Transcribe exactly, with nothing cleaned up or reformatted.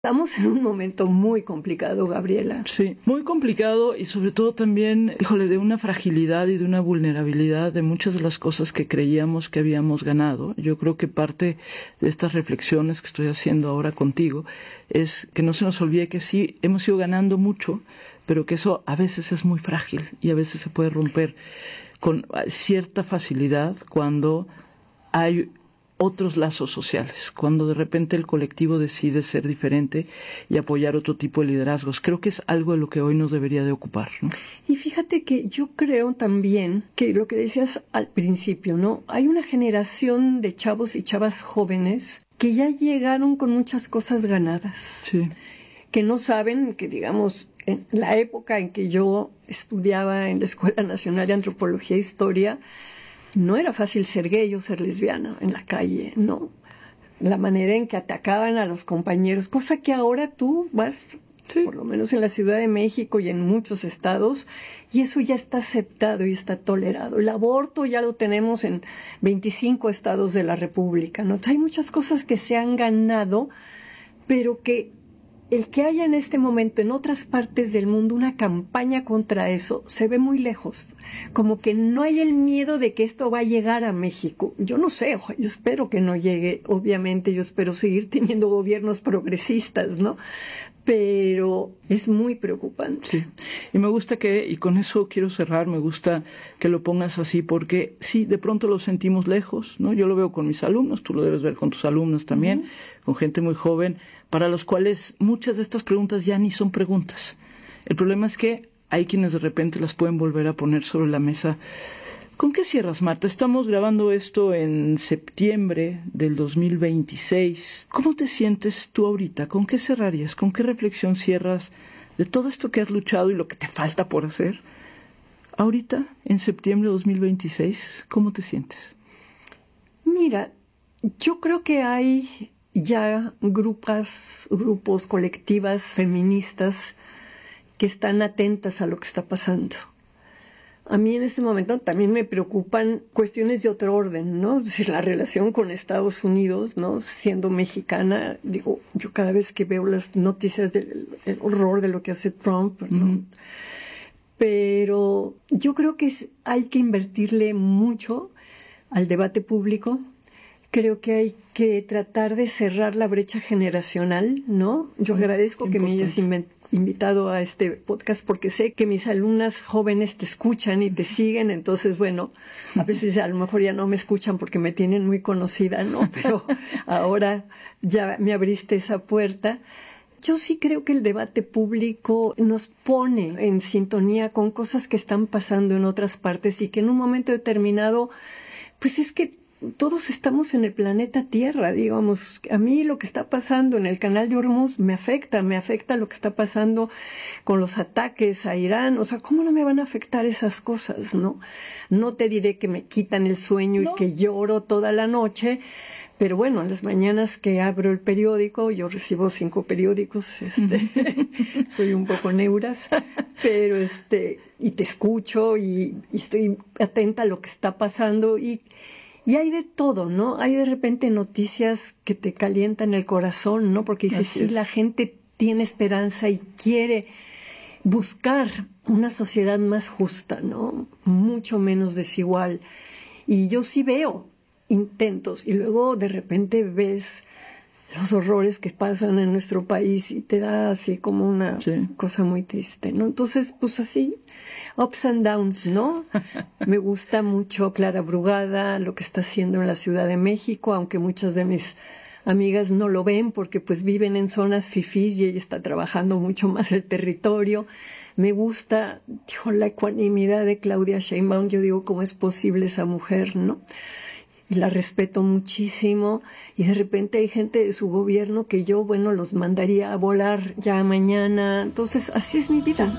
Estamos en un momento muy complicado, Gabriela. Sí, muy complicado y sobre todo también, híjole, de una fragilidad y de una vulnerabilidad de muchas de las cosas que creíamos que habíamos ganado. Yo creo que parte de estas reflexiones que estoy haciendo ahora contigo es que no se nos olvide que sí, hemos ido ganando mucho, pero que eso a veces es muy frágil y a veces se puede romper con cierta facilidad cuando hay otros lazos sociales, cuando de repente el colectivo decide ser diferente y apoyar otro tipo de liderazgos. Creo que es algo de lo que hoy nos debería de ocupar, ¿no? Y fíjate que yo creo también que lo que decías al principio, ¿no? Hay una generación de chavos y chavas jóvenes que ya llegaron con muchas cosas ganadas. Sí. Que no saben que, digamos, en la época en que yo estudiaba en la Escuela Nacional de Antropología e Historia, no era fácil ser gay o ser lesbiana en la calle, ¿no? La manera en que atacaban a los compañeros, cosa que ahora tú vas, sí, por lo menos en la Ciudad de México y en muchos estados, y eso ya está aceptado y está tolerado. El aborto ya lo tenemos en veinticinco estados de la República, ¿no? Entonces, hay muchas cosas que se han ganado, pero que el que haya en este momento en otras partes del mundo una campaña contra eso se ve muy lejos, como que no hay el miedo de que esto va a llegar a México. Yo no sé, yo espero que no llegue, obviamente yo espero seguir teniendo gobiernos progresistas, ¿no? Pero es muy preocupante. Sí, y me gusta que, y con eso quiero cerrar, me gusta que lo pongas así, porque sí, de pronto lo sentimos lejos, ¿no? Yo lo veo con mis alumnos, tú lo debes ver con tus alumnos también, uh-huh. Con gente muy joven, para los cuales muchas de estas preguntas ya ni son preguntas. El problema es que hay quienes de repente las pueden volver a poner sobre la mesa. ¿Con qué cierras, Marta? Estamos grabando esto en septiembre del dos mil veintiséis. ¿Cómo te sientes tú ahorita? ¿Con qué cerrarías? ¿Con qué reflexión cierras de todo esto que has luchado y lo que te falta por hacer? Ahorita, en septiembre de dos mil veintiséis, ¿cómo te sientes? Mira, yo creo que hay ya grupos, grupos, colectivas feministas que están atentas a lo que está pasando. A mí en este momento también me preocupan cuestiones de otro orden, ¿no? Es decir, la relación con Estados Unidos, ¿no? Siendo mexicana, digo, yo cada vez que veo las noticias del el horror de lo que hace Trump, ¿no? Uh-huh. Pero yo creo que es, hay que invertirle mucho al debate público. Creo que hay que tratar de cerrar la brecha generacional, ¿no? Yo agradezco que me hayas inventado invitado a este podcast porque sé que mis alumnas jóvenes te escuchan y te siguen, entonces bueno, a veces a lo mejor ya no me escuchan porque me tienen muy conocida, ¿no? Pero ahora ya me abriste esa puerta. Yo sí creo que el debate público nos pone en sintonía con cosas que están pasando en otras partes y que en un momento determinado, pues es que todos estamos en el planeta Tierra, digamos. A mí lo que está pasando en el canal de Hormuz me afecta, me afecta lo que está pasando con los ataques a Irán. O sea, ¿cómo no me van a afectar esas cosas, no? No te diré que me quitan el sueño no. y que lloro toda la noche, pero bueno, en las mañanas que abro el periódico, yo recibo cinco periódicos, este, soy un poco neuras, pero este, y te escucho y, y estoy atenta a lo que está pasando y Y hay de todo, ¿no? Hay de repente noticias que te calientan el corazón, ¿no? Porque dices, sí, la gente tiene esperanza y quiere buscar una sociedad más justa, ¿no? Mucho menos desigual. Y yo sí veo intentos y luego de repente ves los horrores que pasan en nuestro país y te da así como una sí. cosa muy triste, ¿no? Entonces, pues así, ups and downs, ¿no? Me gusta mucho Clara Brugada, lo que está haciendo en la Ciudad de México, aunque muchas de mis amigas no lo ven porque pues viven en zonas fifís y ella está trabajando mucho más el territorio. Me gusta, dijo, la ecuanimidad de Claudia Sheinbaum. Yo digo, ¿cómo es posible esa mujer, no? Y la respeto muchísimo, y de repente hay gente de su gobierno que yo, bueno, los mandaría a volar ya mañana. Entonces, así es mi vida.